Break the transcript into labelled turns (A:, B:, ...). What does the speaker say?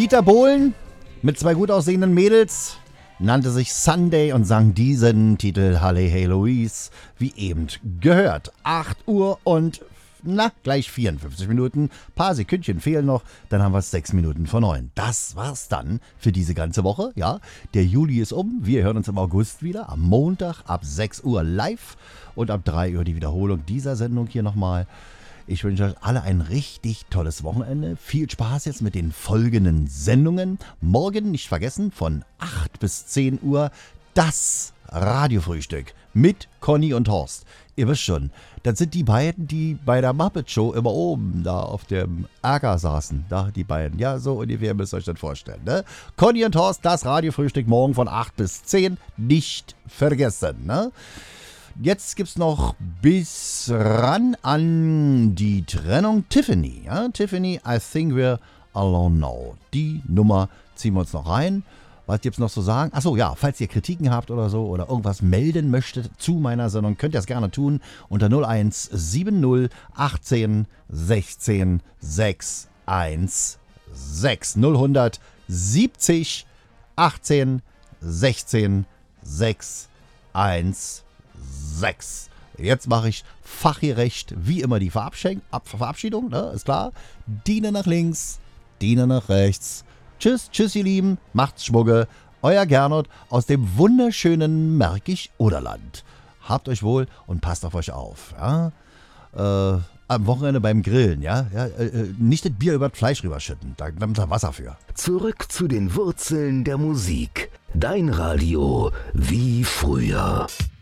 A: Dieter Bohlen mit zwei gut aussehenden Mädels nannte sich Sunday und sang diesen Titel Halle Hey Louise, wie eben gehört. 8 Uhr und gleich 54 Minuten. Paar Sekündchen fehlen noch, dann haben wir es 6 Minuten vor 9. Das war's dann für diese ganze Woche. Ja, der Juli ist um. Wir hören uns im August wieder. Am Montag ab 6 Uhr live und ab 3 Uhr die Wiederholung dieser Sendung hier nochmal. Ich wünsche euch alle ein richtig tolles Wochenende. Viel Spaß jetzt mit den folgenden Sendungen. Morgen nicht vergessen, von 8 bis 10 Uhr das Radiofrühstück mit Conny und Horst. Ihr wisst schon, das sind die beiden, die bei der Muppet Show immer oben da auf dem Acker saßen. Da die beiden. Ja, so ungefähr müsst ihr euch das vorstellen. Ne? Conny und Horst, das Radiofrühstück morgen von 8 bis 10. Nicht vergessen. Ne? Jetzt gibt's noch bis ran an die Trennung Tiffany. Ja? Tiffany, I think we're alone now. Die Nummer ziehen wir uns noch rein. Was gibt's noch zu sagen? Achso, ja, falls ihr Kritiken habt oder so oder irgendwas melden möchtet zu meiner Sendung, könnt ihr das gerne tun unter 0170 18 16 616 0100 70 18 16 616. Jetzt mache ich fachgerecht wie immer die Verabschiedung, ne? Ist klar. Diener nach links, Diener nach rechts. Tschüss, ihr Lieben. Macht's Schmugge. Euer Gernot aus dem wunderschönen Märkisch-Oderland. Habt euch wohl und passt auf euch auf. Ja? Am Wochenende beim Grillen, ja? Nicht das Bier über das Fleisch rüberschütten. Da nimmt ihr Wasser für.
B: Zurück zu den Wurzeln der Musik. Dein Radio wie früher.